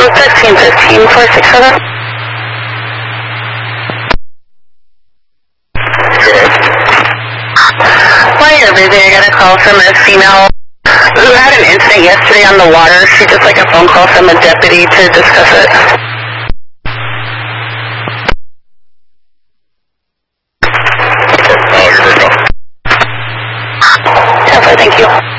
1315, 467. While you're busy, I got a call from a female who had an incident yesterday on the water. She just like a phone call from a deputy to discuss it. Oh, here we go. Yeah, thank you.